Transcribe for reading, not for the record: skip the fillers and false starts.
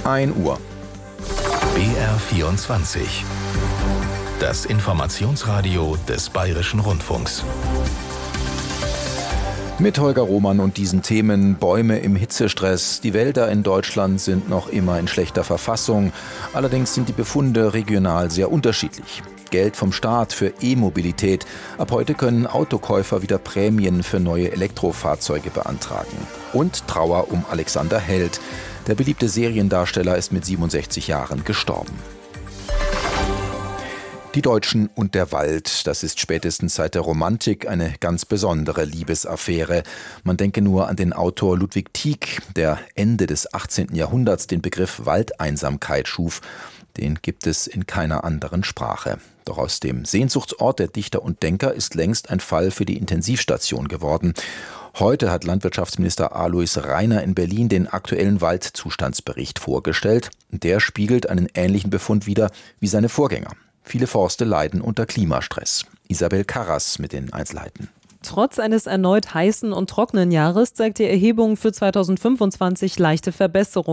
1 Uhr. BR24. Das Informationsradio des Bayerischen Rundfunks. Mit Holger Roman und diesen Themen: Bäume im Hitzestress. Die Wälder in Deutschland sind noch immer in schlechter Verfassung. Allerdings sind die Befunde regional sehr unterschiedlich. Geld vom Staat für E-Mobilität. Ab heute können Autokäufer wieder Prämien für neue Elektrofahrzeuge beantragen. Und Trauer um Alexander Held. Der beliebte Seriendarsteller ist mit 67 Jahren gestorben. Die Deutschen und der Wald, das ist spätestens seit der Romantik eine ganz besondere Liebesaffäre. Man denke nur an den Autor Ludwig Tieck, der Ende des 18. Jahrhunderts den Begriff Waldeinsamkeit schuf. Den gibt es in keiner anderen Sprache. Doch aus dem Sehnsuchtsort der Dichter und Denker ist längst ein Fall für die Intensivstation geworden. Heute hat Landwirtschaftsminister Alois Rainer in Berlin den aktuellen Waldzustandsbericht vorgestellt. Der spiegelt einen ähnlichen Befund wider wie seine Vorgänger. Viele Forste leiden unter Klimastress. Isabel Karras mit den Einzelheiten. Trotz eines erneut heißen und trockenen Jahres zeigt die Erhebung für 2025 leichte Verbesserungen.